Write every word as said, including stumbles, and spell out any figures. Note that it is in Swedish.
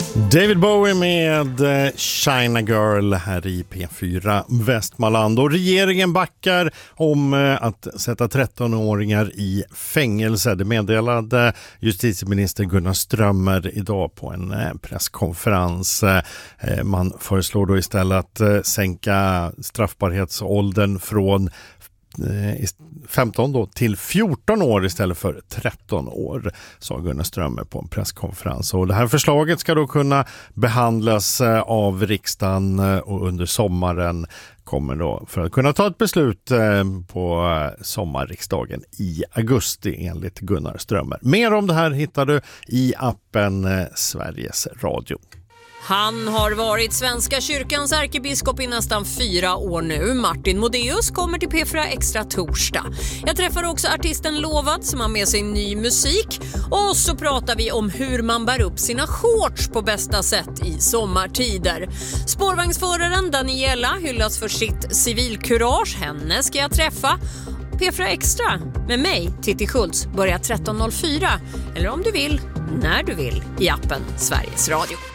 David Bowie med China Girl här i P fyra Västmanland. Och regeringen backar om att sätta trettonåringar i fängelse. Det meddelade justitieminister Gunnar Strömmer idag på en presskonferens. Man föreslår då istället att sänka straffbarhetsåldern från femton då till fjorton år istället för tretton år, sa Gunnar Strömmer på en presskonferens. Och det här förslaget ska då kunna behandlas av riksdagen och under sommaren kommer då för att kunna ta ett beslut på sommarriksdagen i augusti enligt Gunnar Strömmer. Mer om det här hittar du i appen Sveriges Radio. Han har varit Svenska kyrkans ärkebiskop i nästan fyra år nu. Martin Modéus kommer till P fyra Extra torsdag. Jag träffar också artisten Lovad som har med sig ny musik. Och så pratar vi om hur man bär upp sina shorts på bästa sätt i sommartider. Spårvagnsföraren Daniela hyllas för sitt civilkurage. Henne ska jag träffa. P fyra Extra med mig, Titti Schultz, börjar tretton noll fyra. Eller om du vill, när du vill, i appen Sveriges Radio.